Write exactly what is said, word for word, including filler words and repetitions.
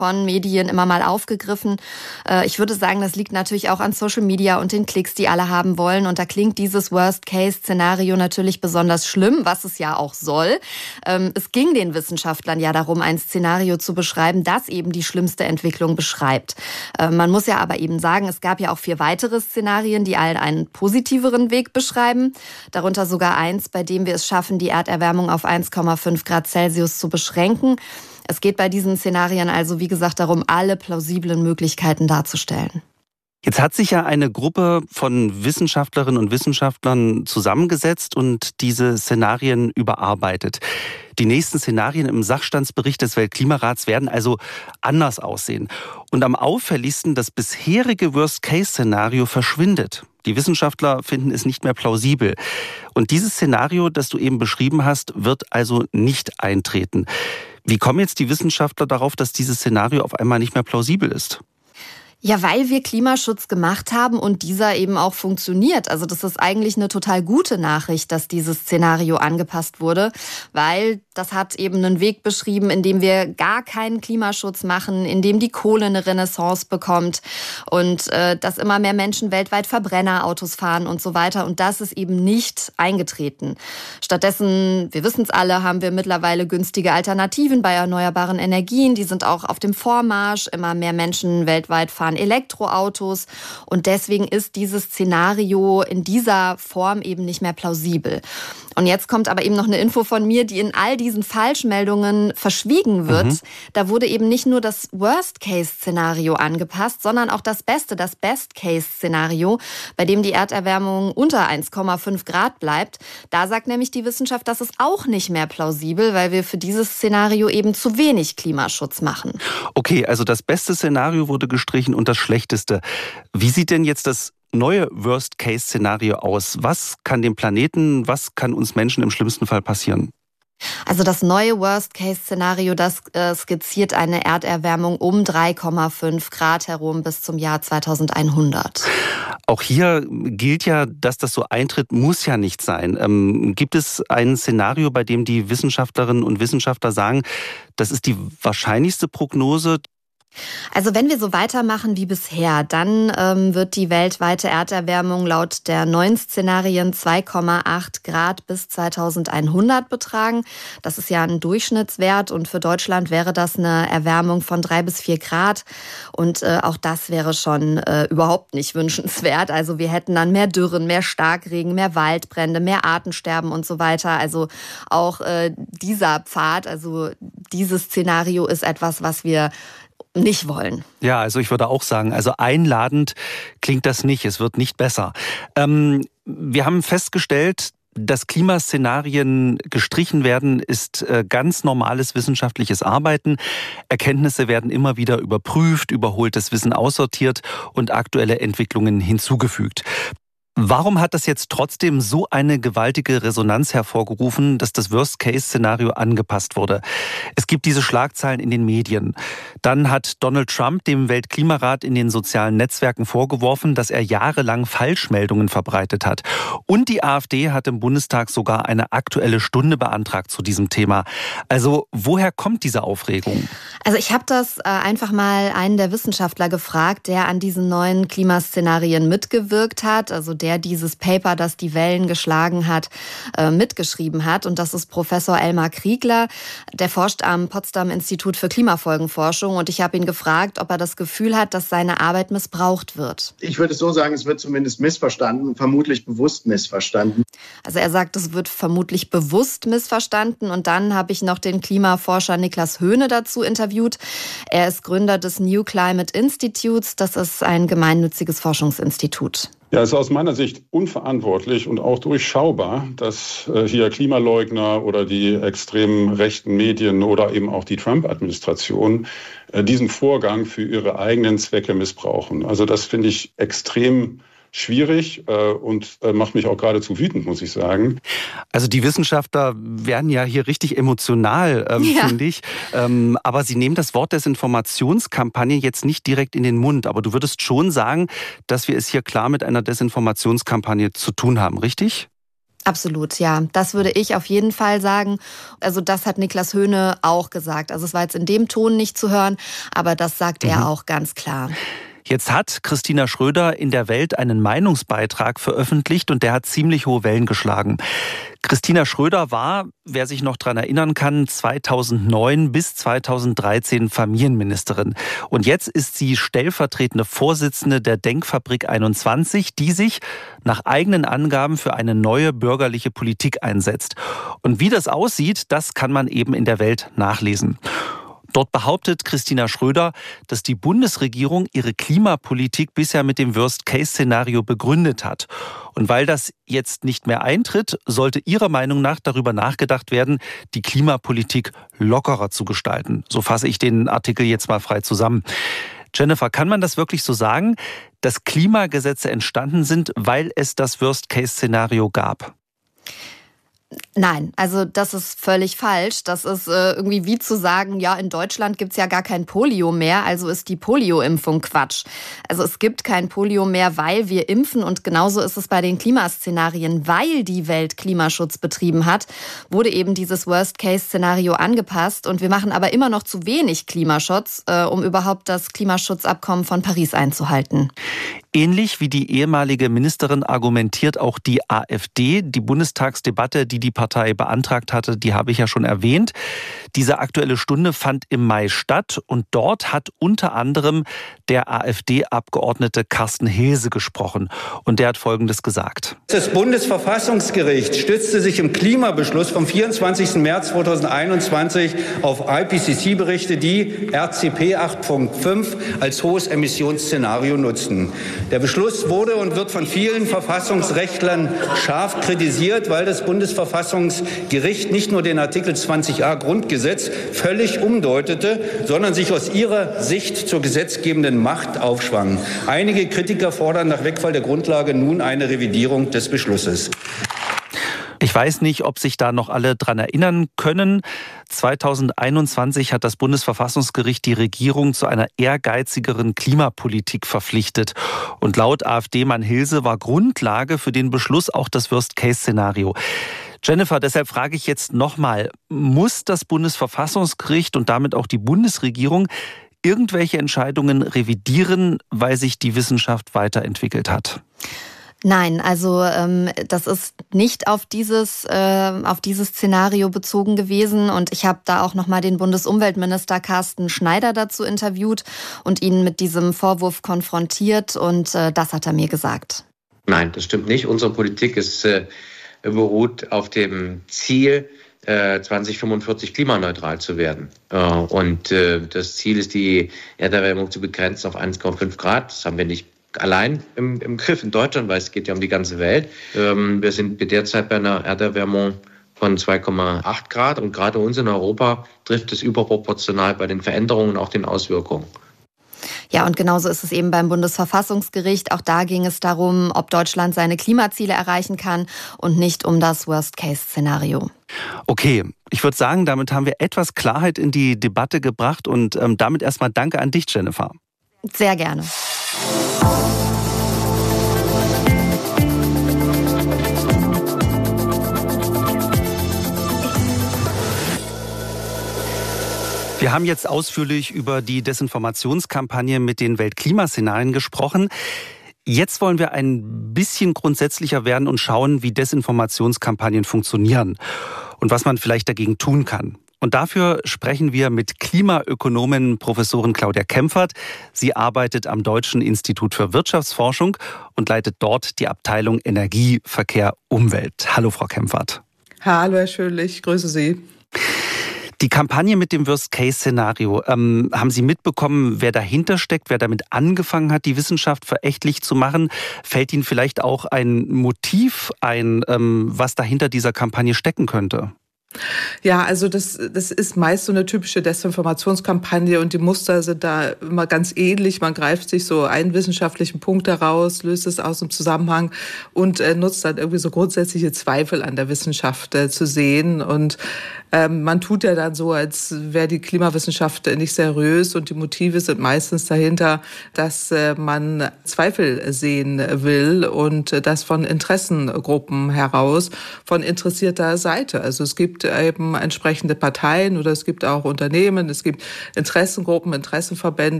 von Medien immer mal aufgegriffen. Ich würde sagen, das liegt natürlich auch an Social Media und den Klicks, die alle haben wollen. Und da klingt dieses Worst-Case-Szenario natürlich besonders schlimm, was es ja auch soll. Es ging den Wissenschaftlern ja darum, ein Szenario zu beschreiben, das eben die schlimmste Entwicklung beschreibt. Man muss ja aber eben sagen, es gab ja auch vier weitere Szenarien, die allen einen positiveren Weg beschreiben. Darunter sogar eins, bei dem wir es schaffen, die Erderwärmung auf eins Komma fünf Grad Celsius zu beschränken. Es geht bei diesen Szenarien also, wie gesagt, darum, alle plausiblen Möglichkeiten darzustellen. Jetzt hat sich ja eine Gruppe von Wissenschaftlerinnen und Wissenschaftlern zusammengesetzt und diese Szenarien überarbeitet. Die nächsten Szenarien im Sachstandsbericht des Weltklimarats werden also anders aussehen. Und am auffälligsten, das bisherige Worst-Case-Szenario verschwindet. Die Wissenschaftler finden es nicht mehr plausibel. Und dieses Szenario, das du eben beschrieben hast, wird also nicht eintreten. Wie kommen jetzt die Wissenschaftler darauf, dass dieses Szenario auf einmal nicht mehr plausibel ist? Ja, weil wir Klimaschutz gemacht haben und dieser eben auch funktioniert. Also das ist eigentlich eine total gute Nachricht, dass dieses Szenario angepasst wurde, weil das hat eben einen Weg beschrieben, in dem wir gar keinen Klimaschutz machen, in dem die Kohle eine Renaissance bekommt und äh, dass immer mehr Menschen weltweit Verbrennerautos fahren und so weiter. Und das ist eben nicht eingetreten. Stattdessen, wir wissen es alle, haben wir mittlerweile günstige Alternativen bei erneuerbaren Energien. Die sind auch auf dem Vormarsch. Immer mehr Menschen weltweit fahren Elektroautos und deswegen ist dieses Szenario in dieser Form eben nicht mehr plausibel. Und jetzt kommt aber eben noch eine Info von mir, die in all diesen Falschmeldungen verschwiegen wird. Mhm. Da wurde eben nicht nur das Worst-Case-Szenario angepasst, sondern auch das Beste, das Best-Case-Szenario, bei dem die Erderwärmung unter eins Komma fünf Grad bleibt. Da sagt nämlich die Wissenschaft, das ist auch nicht mehr plausibel, weil wir für dieses Szenario eben zu wenig Klimaschutz machen. Okay, also das beste Szenario wurde gestrichen und das schlechteste. Wie sieht denn jetzt das neue Worst-Case-Szenario aus? Was kann dem Planeten, was kann uns Menschen im schlimmsten Fall passieren? Also das neue Worst-Case-Szenario, das äh, skizziert eine Erderwärmung um drei Komma fünf Grad herum bis zum Jahr zweitausendeinhundert. Auch hier gilt ja, dass das so eintritt, muss ja nicht sein. Ähm, gibt es ein Szenario, bei dem die Wissenschaftlerinnen und Wissenschaftler sagen, das ist die wahrscheinlichste Prognose? Also wenn wir so weitermachen wie bisher, dann ähm, wird die weltweite Erderwärmung laut der neuen Szenarien zwei Komma acht Grad bis zweitausendeinhundert betragen. Das ist ja ein Durchschnittswert und für Deutschland wäre das eine Erwärmung von drei bis vier Grad. Und äh, auch das wäre schon äh, überhaupt nicht wünschenswert. Also wir hätten dann mehr Dürren, mehr Starkregen, mehr Waldbrände, mehr Artensterben und so weiter. Also auch äh, dieser Pfad, also dieses Szenario ist etwas, was wir nicht wollen. Ja, also ich würde auch sagen, also einladend klingt das nicht, es wird nicht besser. Ähm, wir haben festgestellt, dass Klimaszenarien gestrichen werden, ist ganz normales wissenschaftliches Arbeiten. Erkenntnisse werden immer wieder überprüft, überholtes Wissen aussortiert und aktuelle Entwicklungen hinzugefügt. Warum hat das jetzt trotzdem so eine gewaltige Resonanz hervorgerufen, dass das Worst-Case-Szenario angepasst wurde? Es gibt diese Schlagzeilen in den Medien. Dann hat Donald Trump dem Weltklimarat in den sozialen Netzwerken vorgeworfen, dass er jahrelang Falschmeldungen verbreitet hat. Und die AfD hat im Bundestag sogar eine Aktuelle Stunde beantragt zu diesem Thema. Also woher kommt diese Aufregung? Also ich habe das äh, einfach mal einen der Wissenschaftler gefragt, der an diesen neuen Klimaszenarien mitgewirkt hat, also der dieses Paper, das die Wellen geschlagen hat, mitgeschrieben hat. Und das ist Professor Elmar Kriegler. Der forscht am Potsdam Institut für Klimafolgenforschung. Und ich habe ihn gefragt, ob er das Gefühl hat, dass seine Arbeit missbraucht wird. Ich würde so sagen, es wird zumindest missverstanden, vermutlich bewusst missverstanden. Also er sagt, es wird vermutlich bewusst missverstanden. Und dann habe ich noch den Klimaforscher Niklas Höhne dazu interviewt. Er ist Gründer des New Climate Institutes. Das ist ein gemeinnütziges Forschungsinstitut. Ja, es ist aus meiner Sicht unverantwortlich und auch durchschaubar, dass äh, hier Klimaleugner oder die extremen rechten Medien oder eben auch die Trump-Administration äh, diesen Vorgang für ihre eigenen Zwecke missbrauchen. Also das finde ich extrem schwierig äh, und äh, macht mich auch geradezu wütend, muss ich sagen. Also die Wissenschaftler werden ja hier richtig emotional, ähm, ja. finde ich. Ähm, aber sie nehmen das Wort Desinformationskampagne jetzt nicht direkt in den Mund. Aber du würdest schon sagen, dass wir es hier klar mit einer Desinformationskampagne zu tun haben, richtig? Absolut, ja. Das würde ich auf jeden Fall sagen. Also das hat Niklas Höhne auch gesagt. Also es war jetzt in dem Ton nicht zu hören, aber das sagt mhm. er auch ganz klar. Jetzt hat Christina Schröder in der Welt einen Meinungsbeitrag veröffentlicht und der hat ziemlich hohe Wellen geschlagen. Christina Schröder war, wer sich noch daran erinnern kann, zweitausendneun bis zweitausenddreizehn Familienministerin. Und jetzt ist sie stellvertretende Vorsitzende der Denkfabrik einundzwanzig, die sich nach eigenen Angaben für eine neue bürgerliche Politik einsetzt. Und wie das aussieht, das kann man eben in der Welt nachlesen. Dort behauptet Christina Schröder, dass die Bundesregierung ihre Klimapolitik bisher mit dem Worst-Case-Szenario begründet hat. Und weil das jetzt nicht mehr eintritt, sollte ihrer Meinung nach darüber nachgedacht werden, die Klimapolitik lockerer zu gestalten. So fasse ich den Artikel jetzt mal frei zusammen. Jennifer, kann man das wirklich so sagen, dass Klimagesetze entstanden sind, weil es das Worst-Case-Szenario gab? Nein, also das ist völlig falsch. Das ist äh, irgendwie wie zu sagen, ja, in Deutschland gibt's ja gar kein Polio mehr, also ist die Polio-Impfung Quatsch. Also es gibt kein Polio mehr, weil wir impfen und genauso ist es bei den Klimaszenarien. Weil die Welt Klimaschutz betrieben hat, wurde eben dieses Worst-Case-Szenario angepasst und wir machen aber immer noch zu wenig Klimaschutz, äh, um überhaupt das Klimaschutzabkommen von Paris einzuhalten. Ähnlich wie die ehemalige Ministerin argumentiert auch die AfD. Die Bundestagsdebatte, die die Partei beantragt hatte, die habe ich ja schon erwähnt. Diese Aktuelle Stunde fand im Mai statt und dort hat unter anderem der AfD-Abgeordnete Carsten Helse gesprochen. Und der hat Folgendes gesagt. Das Bundesverfassungsgericht stützte sich im Klimabeschluss vom vierundzwanzigsten März zweitausendeinundzwanzig auf I P C C-Berichte, die R C P acht Punkt fünf als hohes Emissionsszenario nutzten. Der Beschluss wurde und wird von vielen Verfassungsrechtlern scharf kritisiert, weil das Bundesverfassungsgericht nicht nur den Artikel zwanzig a Grundgesetz völlig umdeutete, sondern sich aus ihrer Sicht zur gesetzgebenden Macht aufschwang. Einige Kritiker fordern nach Wegfall der Grundlage nun eine Revidierung des Beschlusses. Ich weiß nicht, ob sich da noch alle dran erinnern können. zweitausendeinundzwanzig hat das Bundesverfassungsgericht die Regierung zu einer ehrgeizigeren Klimapolitik verpflichtet. Und laut AfD-Mann Helse war Grundlage für den Beschluss auch das Worst-Case-Szenario. Jennifer, deshalb frage ich jetzt nochmal, muss das Bundesverfassungsgericht und damit auch die Bundesregierung irgendwelche Entscheidungen revidieren, weil sich die Wissenschaft weiterentwickelt hat? Nein, also ähm, das ist nicht auf dieses äh, auf dieses Szenario bezogen gewesen und ich habe da auch nochmal den Bundesumweltminister Carsten Schneider dazu interviewt und ihn mit diesem Vorwurf konfrontiert und äh, das hat er mir gesagt. Nein, das stimmt nicht. Unsere Politik ist äh, beruht auf dem Ziel, äh, zweitausendfünfundvierzig klimaneutral zu werden. Äh, und äh, das Ziel ist, die Erderwärmung zu begrenzen auf eins Komma fünf Grad. Das haben wir nicht allein im, im Griff in Deutschland, weil es geht ja um die ganze Welt. Ähm, wir sind derzeit bei einer Erderwärmung von zwei Komma acht Grad und gerade uns in Europa trifft es überproportional bei den Veränderungen und auch den Auswirkungen. Ja, und genauso ist es eben beim Bundesverfassungsgericht. Auch da ging es darum, ob Deutschland seine Klimaziele erreichen kann und nicht um das Worst-Case-Szenario. Okay, ich würde sagen, damit haben wir etwas Klarheit in die Debatte gebracht und ähm, damit erstmal danke an dich, Jennifer. Sehr gerne. Wir haben jetzt ausführlich über die Desinformationskampagne mit den Weltklimaszenarien gesprochen. Jetzt wollen wir ein bisschen grundsätzlicher werden und schauen, wie Desinformationskampagnen funktionieren und was man vielleicht dagegen tun kann. Und dafür sprechen wir mit Klimaökonomin Professorin Claudia Kempfert. Sie arbeitet am Deutschen Institut für Wirtschaftsforschung und leitet dort die Abteilung Energie, Verkehr, Umwelt. Hallo, Frau Kempfert. Hallo, Herr Schölich, grüße Sie. Die Kampagne mit dem Worst-Case-Szenario, ähm, haben Sie mitbekommen, wer dahinter steckt, wer damit angefangen hat, die Wissenschaft verächtlich zu machen? Fällt Ihnen vielleicht auch ein Motiv ein, ähm, was dahinter dieser Kampagne stecken könnte? Ja, also das, das ist meist so eine typische Desinformationskampagne und die Muster sind da immer ganz ähnlich. Man greift sich so einen wissenschaftlichen Punkt heraus, löst es aus dem Zusammenhang und äh, nutzt dann irgendwie so grundsätzliche Zweifel an der Wissenschaft äh, zu sehen. Und ähm, man tut ja dann so, als wäre die Klimawissenschaft äh, nicht seriös und die Motive sind meistens dahinter, dass äh, man Zweifel sehen will und äh, das von Interessengruppen heraus, von interessierter Seite. Also es gibt eben entsprechende Parteien oder es gibt auch Unternehmen, es gibt Interessengruppen, Interessenverbände,